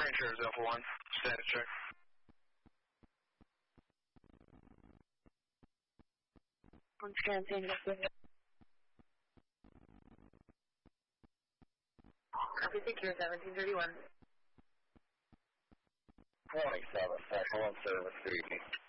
Rangers Alpha 1, status check. I'm transmitting this. Copy, thank you, 1731. 27, Special 1 Service 3.